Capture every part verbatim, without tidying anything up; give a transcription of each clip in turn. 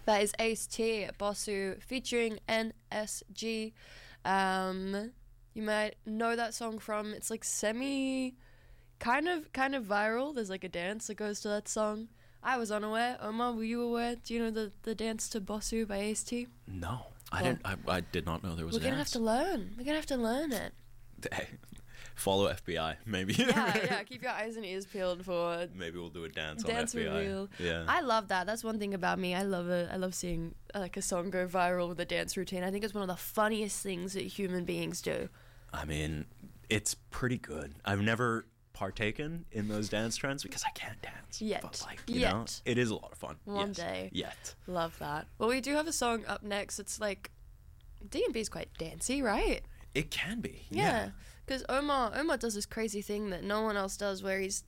That is Ace-T, Bosu, featuring N S G. Um, you might know that song from, it's like semi, kind of kind of viral. There's like a dance that goes to that song. I was unaware. Omar, were you aware? Do you know the, the dance to Bosu by Ace-T? No, I Well, didn't. I, I did not know there was We're a gonna dance. have to learn. We're gonna have to learn it. Hey, follow F B I, maybe. Yeah, yeah. Keep your eyes and ears peeled for Maybe we'll do a dance, dance on F B I. reveal. Yeah. I love that. That's one thing about me. I love it. I love seeing uh, like a song go viral with a dance routine. I think it's one of the funniest things that human beings do. I mean, it's pretty good. I've never partaken in those dance trends because I can't dance. Yet. But, like, you Yet. know, it is a lot of fun. One Yes. day. Yet. Love that. Well, we do have a song up next. It's like D and B is quite dancey, right? It can be. Yeah. Because Omar Omar does this crazy thing that no one else does, where he's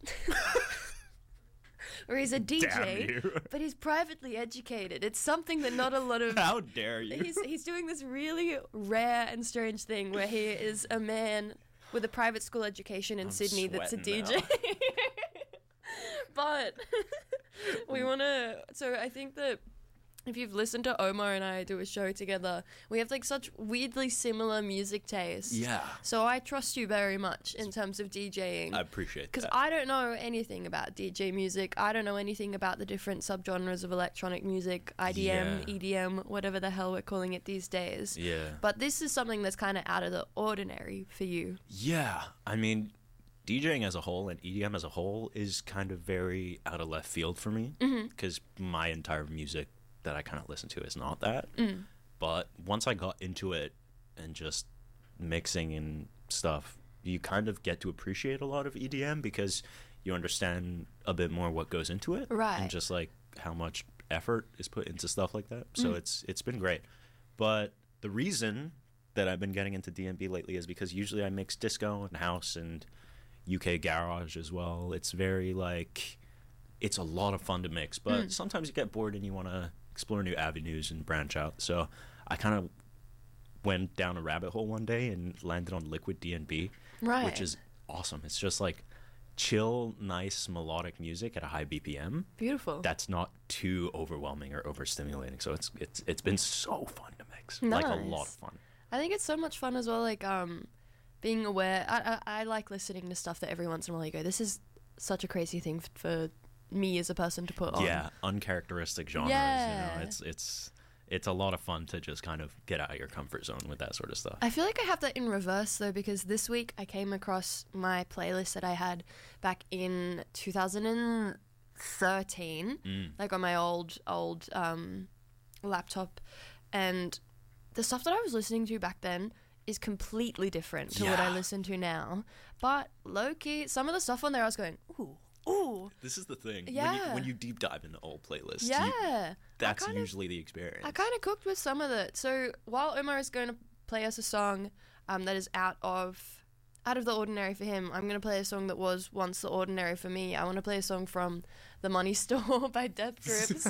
where he's a D J, Damn you. but he's privately educated. It's something that not a lot of How dare you? he's he's doing this really rare and strange thing where he is a man with a private school education in I'm Sydney that's a D sweating J. But we want to. So I think that if you've listened to Omar and I do a show together, we have like such weirdly similar music tastes. Yeah. So I trust you very much in terms of DJing. I appreciate Because that. I don't know anything about D J music. I don't know anything about the different subgenres of electronic music, I D M, Yeah. E D M, whatever the hell we're calling it these days. Yeah. But this is something that's kind of out of the ordinary for you. Yeah. I mean, DJing as a whole and E D M as a whole is kind of very out of left field for me because my entire music that I kind of listen to is not that. Mm. But once I got into it and just mixing and stuff, you kind of get to appreciate a lot of E D M because you understand a bit more what goes into it, Right. and just like how much effort is put into stuff like that. So Mm. it's it's been great. But the reason that I've been getting into D and B lately is because usually I mix disco and house and U K garage as well. It's very like it's a lot of fun to mix, but Mm. sometimes you get bored and you want to explore new avenues and branch out. So I kind of went down a rabbit hole one day and landed on Liquid D and B, Right. which is awesome. It's just like chill, nice melodic music at a high B P M. Beautiful. That's not too overwhelming or overstimulating. So it's it's it's been so fun to mix. Like a lot of Nice. fun. I think it's so much fun as well, like um, being aware. I, I, I like listening to stuff that every once in a while you go, this is such a crazy thing f- for me as a person to put on. Yeah, uncharacteristic genres. Yeah. You know, it's it's it's a lot of fun to just kind of get out of your comfort zone with that sort of stuff. I feel like I have that in reverse though, because this week I came across my playlist that I had back in two thousand thirteen, Mm. like on my old old um, laptop, and the stuff that I was listening to back then is completely different to what I Yeah. listen to now. But low key, some of the stuff on there I was going, ooh, ooh, This is the thing. When Yeah. you, when you deep dive into old playlists, you- yeah. that's I kind of- usually the experience. I kind of cooked with some of it. So while Omar is going to play us a song um, that is out of out of the ordinary for him, I'm going to play a song that was once the ordinary for me. I want to play a song from The Money Store by Death Grips.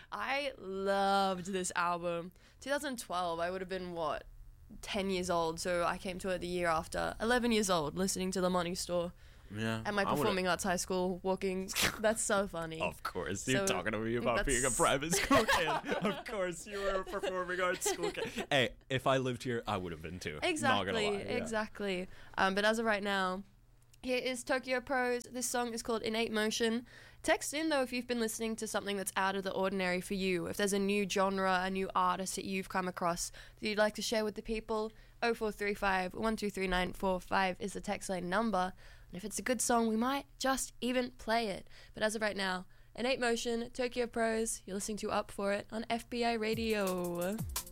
I loved this album. twenty twelve, I would have been, what, ten years old. So I came to it the year after. eleven years old, listening to The Money Store yeah, at my I would've- performing arts high school, walking. That's so funny. Of course, So, you're talking to me about that's- being a private school kid. Of course, you were a performing arts school kid. Hey, if I lived here, I would have been too. Not Exactly, gonna lie, yeah. exactly. Um, but as of right now, here is Tokyo Pros. This song is called Innate Motion. Text in, though, if you've been listening to something that's out of the ordinary for you. If there's a new genre, a new artist that you've come across that you'd like to share with the people, oh four three five, one two three nine four five is the text line number. And if it's a good song, we might just even play it. But as of right now, Innate Motion, Tokyo Pros, you're listening to Up For It on F B I Radio.